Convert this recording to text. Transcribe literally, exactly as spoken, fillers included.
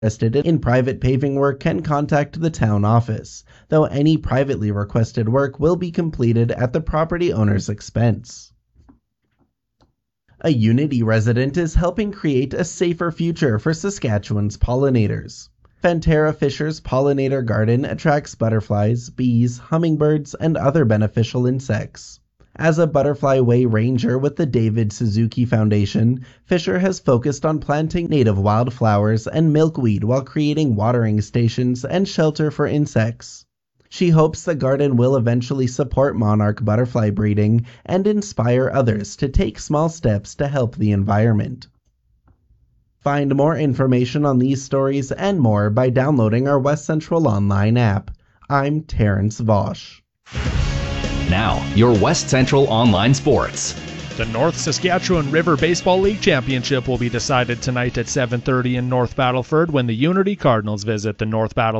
interested in private paving work can contact the town office, though any privately requested work will be completed at the property owner's expense. A Unity resident is helping create a safer future for Saskatchewan's pollinators. Fantera Fisher's pollinator garden attracts butterflies, bees, hummingbirds, and other beneficial insects. As a Butterfly Way Ranger with the David Suzuki Foundation, Fisher has focused on planting native wildflowers and milkweed while creating watering stations and shelter for insects. She hopes the garden will eventually support monarch butterfly breeding and inspire others to take small steps to help the environment. Find more information on these stories and more by downloading our West Central Online app. I'm Terrence Vosch. Now, your West Central Online Sports. The North Saskatchewan River Baseball League Championship will be decided tonight at seven thirty in North Battleford when the Unity Cardinals visit the North Battleford